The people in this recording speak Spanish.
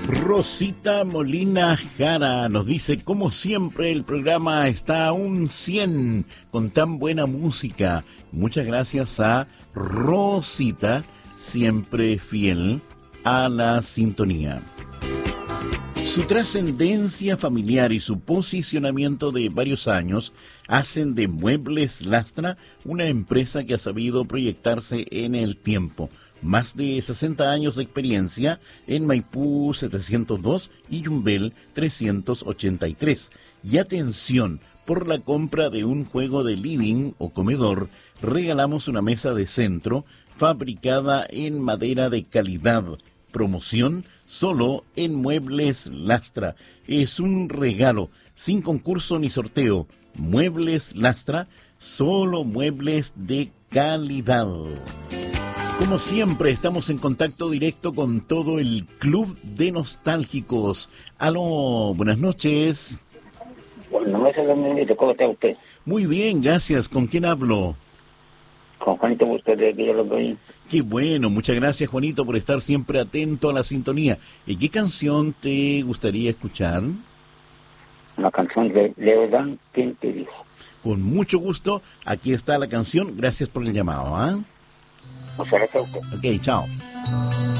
Rosita Molina Jara nos dice, como siempre el programa está a un 100 con tan buena música. Muchas gracias a Rosita, siempre fiel a la sintonía. Su trascendencia familiar y su posicionamiento de varios años hacen de Muebles Lastra una empresa que ha sabido proyectarse en el tiempo. Más de 60 años de experiencia en Maipú 702 y Yumbel 383. Y atención, por la compra de un juego de living o comedor, regalamos una mesa de centro fabricada en madera de calidad. Promoción solo en Muebles Lastra. Es un regalo, sin concurso ni sorteo. Muebles Lastra, solo muebles de calidad. Como siempre, estamos en contacto directo con todo el Club de Nostálgicos. Aló, buenas noches. Buenas noches, don Benito. ¿Cómo está usted? Muy bien, gracias. ¿Con quién hablo? Con Juanito Bustos de Villa Los Doy. Qué bueno, muchas gracias, Juanito, por estar siempre atento a la sintonía. ¿Y qué canción te gustaría escuchar? Una canción de Leodán, ¿quién te dijo? Con mucho gusto, aquí está la canción. Gracias por el llamado, ¿ah? Muchas gracias a usted. Ok, chao.